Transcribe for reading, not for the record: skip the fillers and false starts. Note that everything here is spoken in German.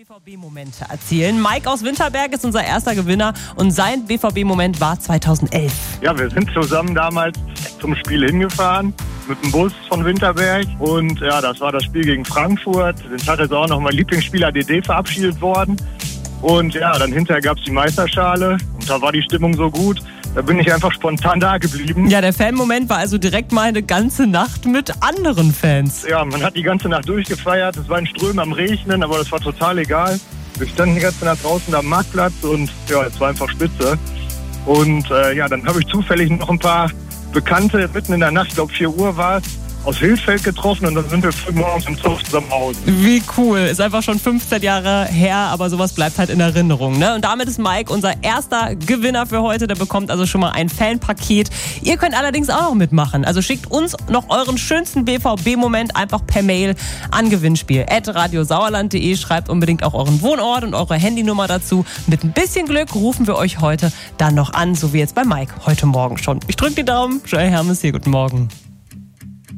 BVB-Momente erzählen. Mike aus Winterberg ist unser erster Gewinner und sein BVB-Moment war 2011. Ja, wir sind zusammen damals zum Spiel hingefahren mit dem Bus von Winterberg und ja, das war das Spiel gegen Frankfurt. Den Tag ist auch noch mein Lieblingsspieler DD verabschiedet worden und ja, dann hinterher gab es die Meisterschale und da war die Stimmung so gut. Da bin ich einfach spontan da geblieben. Ja, der Fan-Moment war also direkt mal eine ganze Nacht mit anderen Fans. Ja, man hat die ganze Nacht durchgefeiert. Es war in Strömen am Regnen, aber das war total egal. Wir standen die ganze Nacht draußen am Marktplatz und ja, es war einfach spitze. Und ja, dann habe ich zufällig noch ein paar Bekannte mitten in der Nacht, ich glaube 4 Uhr war es, aus Hildfeld getroffen und dann sind wir früh morgens im Zug zusammen nach Hause. Wie cool. Ist einfach schon 15 Jahre her, aber sowas bleibt halt in Erinnerung, ne? Und damit ist Mike unser erster Gewinner für heute. Der bekommt also schon mal ein Fanpaket. Ihr könnt allerdings auch noch mitmachen. Also schickt uns noch euren schönsten BVB-Moment einfach per Mail an gewinnspiel@radiosauerland.de. Schreibt unbedingt auch euren Wohnort und eure Handynummer dazu. Mit ein bisschen Glück rufen wir euch heute dann noch an, so wie jetzt bei Mike heute Morgen schon. Ich drücke die Daumen. Joel Hermes hier. Guten Morgen.